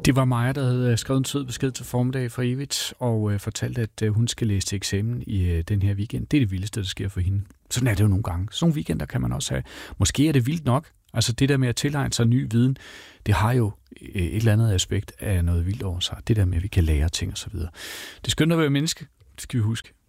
Det var Maja, der havde skrevet en sød besked til formiddag for evigt, og fortalte, at hun skal læse til eksamen i den her weekend. Det er det vildeste, der sker for hende. Sådan er det jo nogle gange. Sådan nogle weekender kan man også have. Måske er det vildt nok. Altså det der med at tilegne sig ny viden, det har jo et eller andet aspekt af noget vildt over sig. Det der med, at vi kan lære ting og så videre. Det er skønt at være menneske. Det skal vi huske.